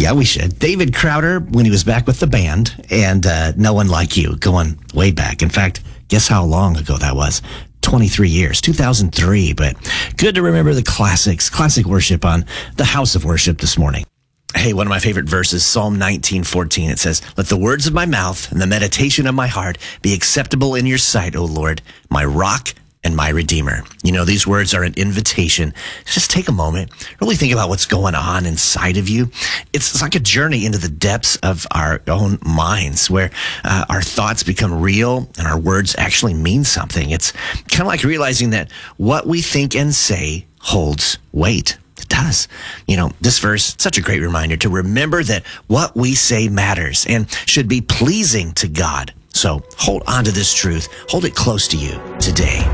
Yeah, we should. David Crowder, when he was back with the band, and No One Like You, going way back. In fact, guess how long ago that was? 23 years, 2003. But good to remember the classics, classic worship on the House of Worship this morning. Hey, one of my favorite verses, Psalm 19:14. It says, "Let the words of my mouth and the meditation of my heart be acceptable in your sight, O Lord, my rock and my redeemer." You know, these words are an invitation. Just take a moment, really think about what's going on inside of you. It's like a journey into the depths of our own minds where our thoughts become real and our words actually mean something. It's kind of like realizing that what we think and say holds weight. It does. You know, this verse, such a great reminder to remember that what we say matters and should be pleasing to God. So hold on to this truth. Hold it close to you today.